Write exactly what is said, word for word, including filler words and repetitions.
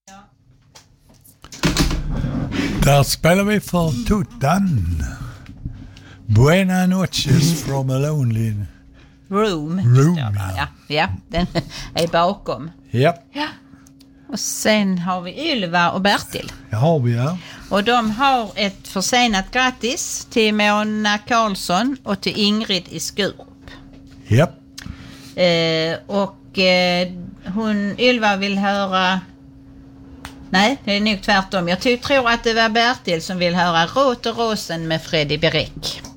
Där spelar vi för Tuttan. Buena noches from a lonely room. room. Ja, ja, den är bakom. Ja. Ja. Och sen har vi Ylva och Bertil. Det har vi, ja. Och de har ett försenat grattis till Mona Karlsson och till Ingrid i Skurup. Ja. Eh, och eh, hon, Ylva vill höra... Nej, det är nog tvärtom. Jag ty- tror att det var Bertil som vill höra Råt och rosen med Freddy Beräck.